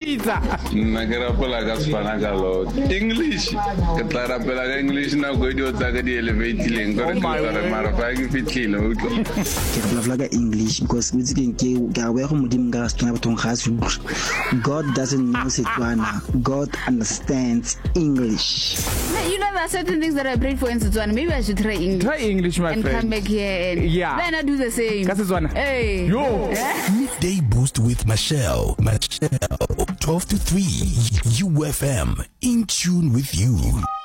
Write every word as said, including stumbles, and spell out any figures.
pizza. Nna ke rapela ka Sefana ka lot. English. Ke tla rapela ka English na go di o tsa ka di elevatileng gore ke tsara mara fa ke fitlhile o tlo. Ke rapela ka English because we think ke ga we go modimo ka Setswana bathong ga se. God doesn't know Setswana. God understands English. You know, there are certain things that I prayed for in Setswana. Maybe I should try English. Try English, my and friend. And come back here and yeah. Then I do the same. Ka Setswana. Hey. Yo. Midday Boost with Michelle. Michelle. twelve to three. U F M. In tune with you.